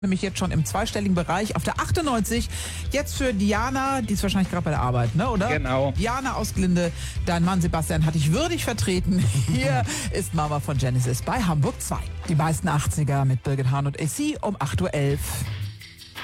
Nämlich jetzt schon im zweistelligen Bereich auf der 98. Jetzt für Diana, die ist wahrscheinlich gerade bei der Arbeit, ne, oder? Genau. Diana aus Glinde, dein Mann Sebastian hat dich würdig vertreten. Hier ist Mama von Genesis bei Hamburg 2. Die meisten 80er mit Birgit Hahn und AC um 8.11 Uhr.